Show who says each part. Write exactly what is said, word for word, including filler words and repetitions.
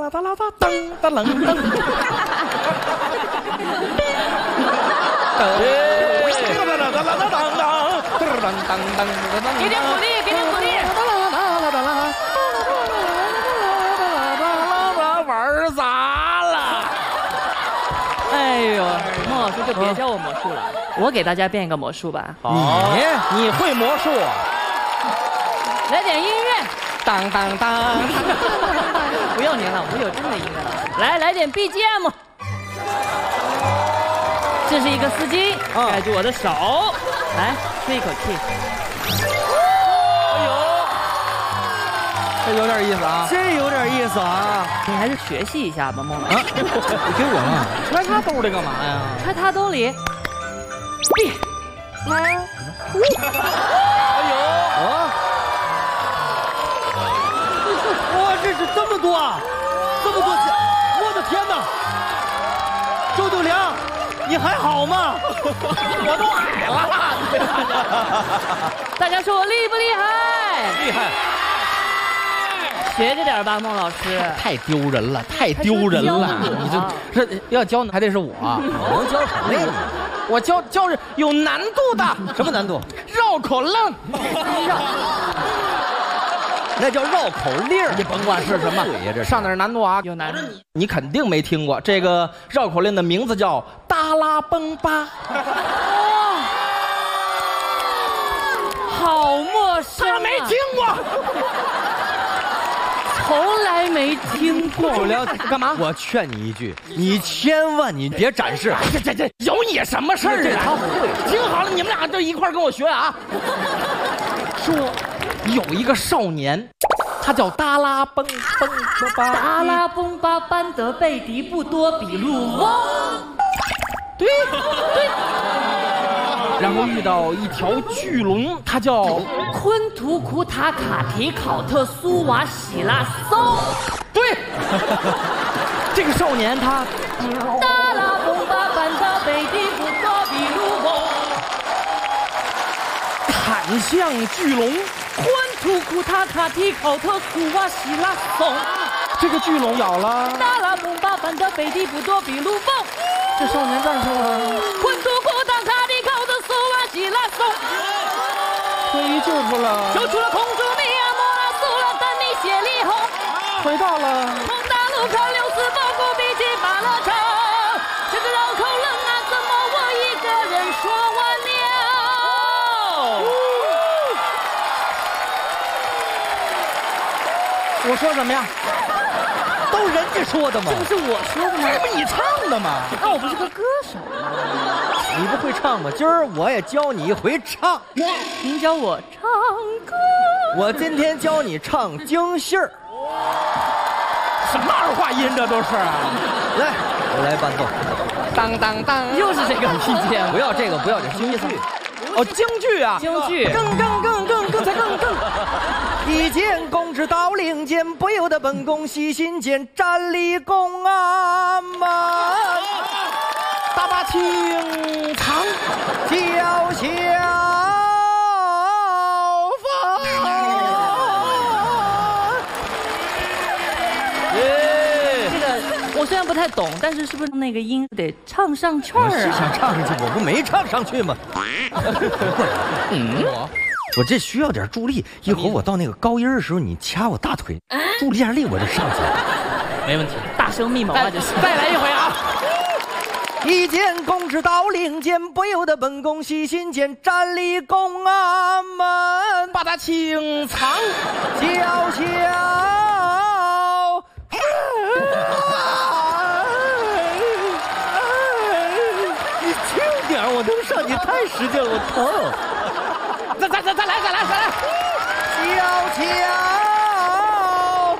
Speaker 1: 啦哒啦哒噔哒楞噔。
Speaker 2: 给点鼓励，给点鼓励。
Speaker 1: 玩砸了！
Speaker 2: 哎呦，孟老师就别教我魔术了，我给大家变一个魔术吧。
Speaker 1: 你你会魔术？
Speaker 2: 来点音乐，
Speaker 1: 当当当！
Speaker 2: 不要您了，我们有真的音乐了。来，来点 B G M。这是一个丝巾，盖住我的手，来吹一口气。
Speaker 1: 哎呦，这有点意思啊！
Speaker 3: 这有点意思啊！
Speaker 2: 你还是学习一下吧，孟老师。
Speaker 3: 你给我啊！
Speaker 1: 揣他兜里干嘛呀？
Speaker 2: 揣他兜里。B。来。
Speaker 1: 哎呦！
Speaker 3: 啊！哇，这是这么多啊！这么多钱！我的天哪！周九良，你还好吗？
Speaker 1: 我都矮了。
Speaker 2: 大家说我厉不厉害？
Speaker 3: 厉害！
Speaker 2: 学着点吧，孟老师。
Speaker 1: 太丢人了，太丢人了！你这这要教还得是我，
Speaker 3: 能教什么呀？
Speaker 1: 我教教是有难度的。
Speaker 3: 什么难度？
Speaker 1: 绕口令。
Speaker 3: 那叫绕口令，
Speaker 1: 你甭管是什么，
Speaker 3: 对呀，这
Speaker 1: 上点难度啊！
Speaker 2: 有难度。
Speaker 1: 你肯定没听过这个绕口令的名字叫达拉崩巴。
Speaker 2: 好陌生、啊，
Speaker 1: 没听过，
Speaker 2: 从来没听过。
Speaker 3: 周良，
Speaker 1: 干嘛？
Speaker 3: 我劝你一句，你千万你别展示。
Speaker 1: 这这这有你什么事儿啊？
Speaker 3: 他会。
Speaker 1: 听好了，你们俩就一块跟我学啊。说有一个少年，他叫达拉崩崩巴。
Speaker 2: 达拉崩巴班德贝迪布多比鲁翁。
Speaker 1: 对对。然后遇到一条巨龙，它叫
Speaker 2: 昆图库塔卡提考特苏瓦喜拉松。
Speaker 1: 对，这个少年他
Speaker 2: 达拉崩巴班德贝迪布多比鲁翁，
Speaker 1: 砍向巨龙，
Speaker 2: 昆图库塔卡提考特苏瓦喜拉松。
Speaker 1: 这个巨龙咬了
Speaker 2: 达拉崩巴班德贝迪布多比鲁翁。
Speaker 1: 这少年战胜了
Speaker 2: 昆图库塔卡提考特苏瓦喜拉松。
Speaker 1: 可以救出了，
Speaker 2: 救出了空中米亚莫拉苏拉丹尼谢里红。
Speaker 1: 回到了
Speaker 2: 从大路口六四包谷比起马勒城，这个绕口令啊，怎么我一个人说完了？
Speaker 1: 我说什么呀？
Speaker 3: 都人家说的嘛，
Speaker 2: 这不是我说的吗？
Speaker 1: 这不你唱的吗？
Speaker 2: 那我不是个歌手吗？
Speaker 3: 你不会唱吗？今儿我也教你一回唱。
Speaker 2: 您教我唱歌。
Speaker 3: 我今天教你唱京戏儿。
Speaker 1: 什么儿化音这都是啊！
Speaker 3: 来，我来伴奏。
Speaker 1: 当当当，
Speaker 2: 又是这个 P G M。
Speaker 3: 不要这个，不要这京剧。
Speaker 1: 哦，京剧啊，
Speaker 2: 京剧。
Speaker 3: 更更更更更才更更。一见公之到令箭，不由得本宫细心间，站立宫啊门。
Speaker 1: 大把青长
Speaker 3: 叫小芳。
Speaker 2: 这个我虽然不太懂，但是是不是那个音得唱上去儿啊？
Speaker 3: 我是想唱上去，我不没唱上去吗？
Speaker 1: 嗯，我
Speaker 3: 我这需要点助力，一会儿我到那个高音的时候，你掐我大腿，助力下力我就上去了。
Speaker 1: 没问题。
Speaker 2: 大声密谋啊，这是。
Speaker 1: 再来一回啊！
Speaker 3: 一见公之到令箭，不由得本宫细心间，站立宫啊门。
Speaker 1: 把它清藏
Speaker 3: 叫小。你轻点，我能上，你太使劲了，我疼。
Speaker 1: 再再再再来再来再来！
Speaker 3: 小强。